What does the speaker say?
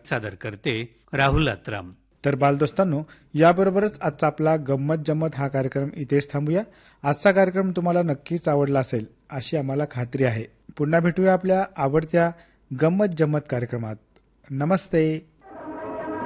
सादर करते राहुल आत्राम. तर बालदोस्तांनो, याबरोबरच आजचा आपला गंमत जम्मत हा कार्यक्रम इथेच थांबूया. आजचा कार्यक्रम तुम्हाला नक्कीच आवडला असेल अशी आम्हाला खात्री आहे. पुन्हा भेटूया आपल्या आवडत्या गंमत जम्मत कार्यक्रमात. नमस्ते.